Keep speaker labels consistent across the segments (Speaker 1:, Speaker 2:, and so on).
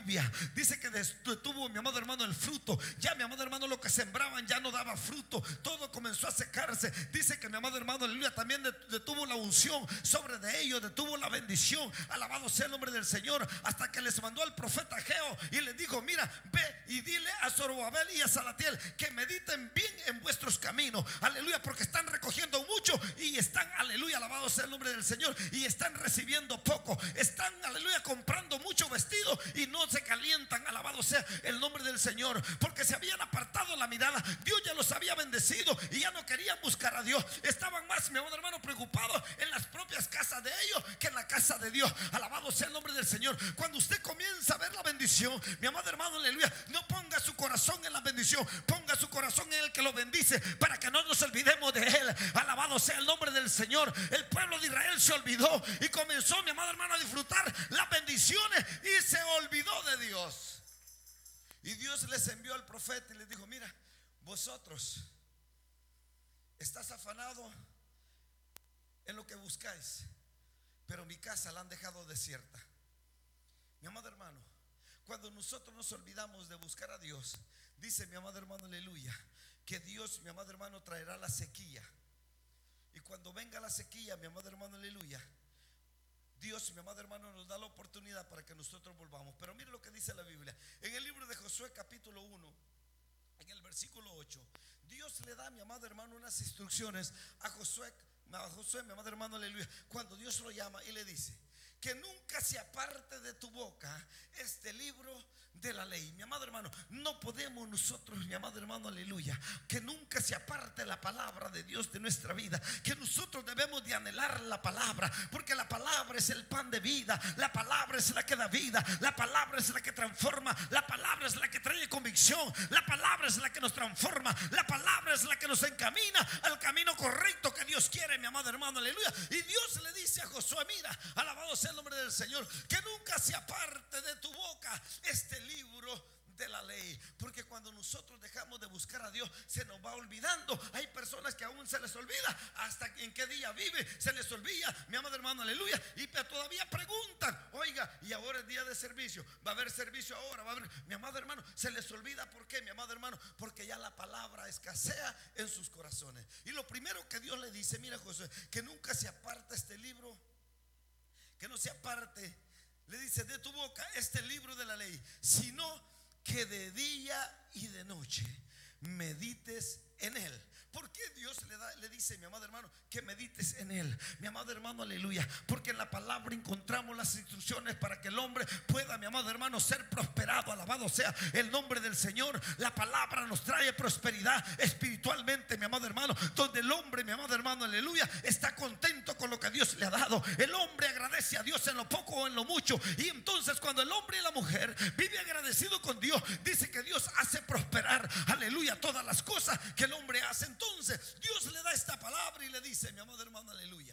Speaker 1: lluvia. Dice que detuvo, mi amado hermano, el fruto. Ya, mi amado hermano, lo que sembraban ya no daba fruto. Todo comenzó a secarse. Dice que, mi amado hermano, aleluya, también detuvo la unción sobre de ellos, detuvo la bendición. Alabado sea el nombre del Señor. Hasta que les mandó al profeta Ageo y les dijo: mira, ve y dile a Zorobabel y a Salatiel que mediten bien en vuestros caminos. Aleluya, porque están recogiendo mucho y están, aleluya, alabado sea el nombre del Señor, y están recibiendo poco. Están, aleluya, comprando mucho vestido y no se calientan. Alabado sea el nombre del Señor, porque se habían apartado la mirada. Dios ya los había bendecido y ya no querían buscar a Dios. Estaban más, mi amado hermano, preocupados en las propias casas de ellos que en la casa de Dios. Alabado sea el nombre del Señor. Cuando usted comienza a ver la bendición, mi amado hermano, aleluya, no ponga su corazón en la bendición, ponga su corazón en el que lo bendice, para que no nos olvidemos de él. Alabado sea el nombre del Señor. El pueblo de Israel se olvidó y comenzó, mi amado hermano, a disfrutar las bendiciones y se olvidó de Dios. Y Dios les envió al profeta y les dijo: mira, vosotros estás afanado en lo que buscáis, pero mi casa la han dejado desierta. Mi amado hermano, cuando nosotros nos olvidamos de buscar a Dios, dice mi amado hermano, aleluya, que Dios, mi amado hermano, traerá la sequía. Y cuando venga la sequía, mi amado hermano, aleluya, Dios, mi amado hermano, nos da la oportunidad para que nosotros volvamos. Pero mire lo que dice la Biblia en el libro de Josué capítulo 1, en el versículo 8. Dios le da, mi amado hermano, unas instrucciones a Josué, mi amado hermano, aleluya, cuando Dios lo llama y le dice: que nunca se aparte de tu boca este libro de la ley. Mi amado hermano, no podemos nosotros, mi amado hermano, aleluya, que nunca se aparte la palabra de Dios de nuestra vida. Que nosotros debemos de anhelar la palabra, porque la palabra es el pan de vida. La palabra es la que da vida. La palabra es la que transforma. La palabra es la que trae convicción. La palabra es la que nos transforma. La palabra es la que nos encamina al camino correcto que Dios quiere, mi amado hermano, aleluya. Y Dios le dice a Josué: mira, alabado sea el nombre del Señor, que nunca se aparte de tu boca este libro de la ley. Porque cuando nosotros dejamos de buscar a Dios, se nos va olvidando. Hay personas que aún se les olvida hasta en qué día vive, se les olvida, mi amado hermano, aleluya. Y todavía preguntan: oiga, y ahora es día de servicio, va a haber servicio ahora, va a haber, mi amado hermano, se les olvida. ¿Por qué, mi amado hermano? Porque ya la palabra escasea en sus corazones. Y lo primero que Dios le dice: mira, Josué, que nunca se aparta este libro, que no se aparte, le dice, de tu boca este libro de la ley, sino que de día y de noche medites en él. ¿Por qué Dios le dice, mi amado hermano, que medites en él? Mi amado hermano, aleluya, porque en la palabra encontramos las instrucciones para que el hombre pueda, mi amado hermano, ser prosperado. Alabado sea el nombre del Señor. La palabra nos trae prosperidad espiritualmente, mi amado hermano, donde el hombre, mi amado hermano, aleluya, está contento con lo que Dios le ha dado. El hombre agradece a Dios en lo poco o en lo mucho. Y entonces cuando el hombre y la mujer vive agradecido con Dios, dice que Dios hace prosperar, aleluya, todas las cosas que el hombre hace. Entonces Dios le da esta palabra y le dice, mi amado hermano, aleluya,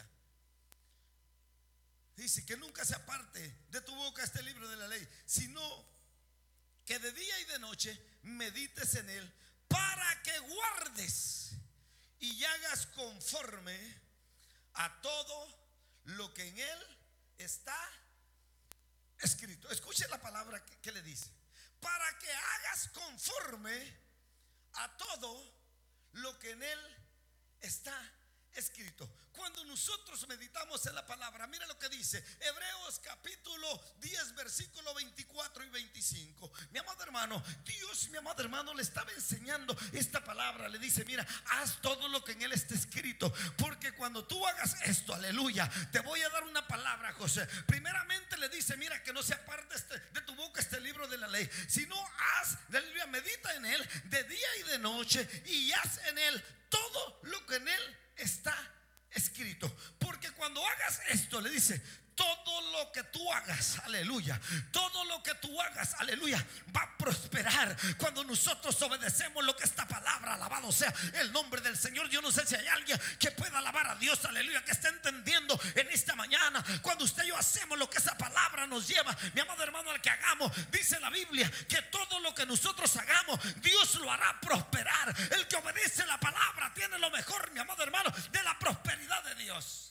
Speaker 1: dice que nunca se aparte de tu boca este libro de la ley, sino que de día y de noche medites en él, para que guardes y hagas conforme a todo lo que en él está escrito. Escuche la palabra que le dice: para que hagas conforme a todo lo que en él está escrito. Cuando nosotros meditamos en la palabra, mira lo que dice Hebreos capítulo 10 versículo 24 y 25. Mi amado hermano, Dios, mi amado hermano, le estaba enseñando esta palabra. Le dice: mira, haz todo lo que en él está escrito, porque cuando tú hagas esto, aleluya, te voy a dar una palabra, José. Primeramente le dice: mira, que no se aparte de tu boca este libro de la ley, sino haz, aleluya, medita en él de día y de noche, y haz en él todo lo que en él está escrito. Porque cuando hagas esto, le dice, todo lo que tú hagas, aleluya, todo lo que tú hagas, aleluya, va a prosperar. Cuando nosotros obedecemos lo que esta palabra, alabado sea el nombre del Señor. Yo no sé si hay alguien que pueda alabar a Dios, aleluya, que esté entendiendo en esta mañana. Cuando usted y yo hacemos lo que esa palabra nos lleva, mi amado hermano, al que hagamos, dice la Biblia que todo lo que nosotros hagamos, Dios lo hará prosperar. El que obedece la palabra tiene lo mejor, mi amado hermano, de la prosperidad de Dios.